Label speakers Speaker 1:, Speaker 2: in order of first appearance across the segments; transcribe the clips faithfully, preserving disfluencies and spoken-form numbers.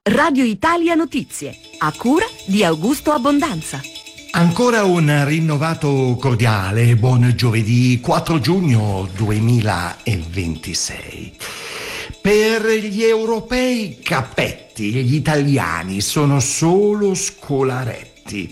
Speaker 1: Radio Italia Notizie, a cura di Augusto Abbondanza.
Speaker 2: Ancora un rinnovato cordiale buon giovedì quattro giugno duemilaventisei. Per gli europei cappetti, gli italiani sono solo scolaretti.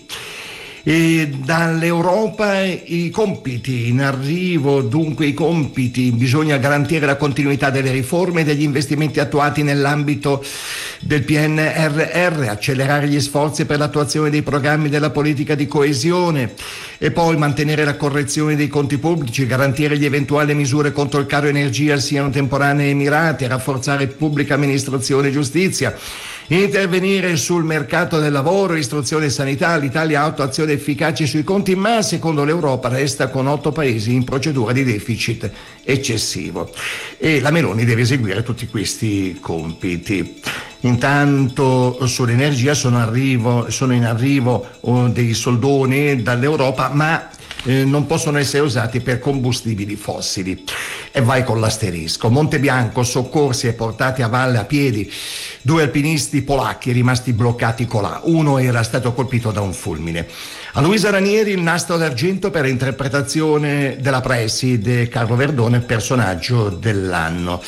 Speaker 2: E dall'Europa i compiti in arrivo, dunque i compiti, bisogna garantire la continuità delle riforme e degli investimenti attuati nell'ambito del P N R R, accelerare gli sforzi per l'attuazione dei programmi della politica di coesione e poi mantenere la correzione dei conti pubblici, garantire gli eventuali misure contro il caro energia siano temporanee e mirate, rafforzare pubblica amministrazione e giustizia, intervenire sul mercato del lavoro, istruzione e sanità. L'Italia ha attuazione efficace sui conti, ma secondo l'Europa resta con otto paesi in procedura di deficit eccessivo e la Meloni deve eseguire tutti questi compiti. Intanto sull'energia sono, arrivo, sono in arrivo uh, dei soldoni dall'Europa, ma eh, non possono essere usati per combustibili fossili. E vai con l'asterisco. Montebianco, soccorsi e portati a valle a piedi due alpinisti polacchi rimasti bloccati colà. Uno era stato colpito da un fulmine. A Luisa Ranieri il nastro d'argento per interpretazione della preside Carlo Verdone, personaggio dell'anno.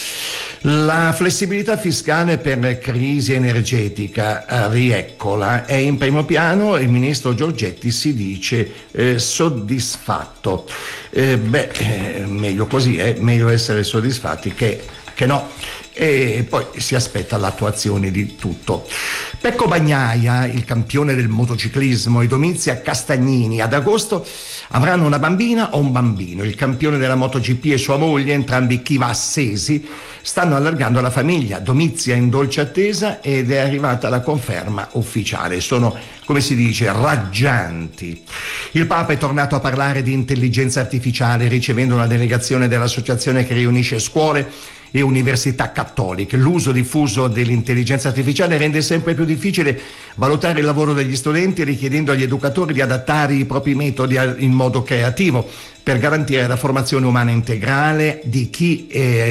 Speaker 2: La flessibilità fiscale per crisi energetica, rieccola, è in primo piano. Il ministro Giorgetti si dice eh, soddisfatto. Eh, beh, eh, meglio così, è eh, meglio essere soddisfatti che, che no. E poi si aspetta l'attuazione di tutto. Pecco Bagnaia, il campione del motociclismo, i Domizia Castagnini ad agosto avranno una bambina o un bambino. Il campione della MotoGP e sua moglie, entrambi chivassesi, stanno allargando la famiglia. Domizia in dolce attesa ed è arrivata la conferma ufficiale. Sono, come si dice, raggianti. Il Papa è tornato a parlare di intelligenza artificiale ricevendo una delegazione dell'associazione che riunisce scuole e università cattoliche. L'uso diffuso dell'intelligenza artificiale rende sempre più difficile valutare il lavoro degli studenti, richiedendo agli educatori di adattare i propri metodi in modo creativo per garantire la formazione umana integrale di chi è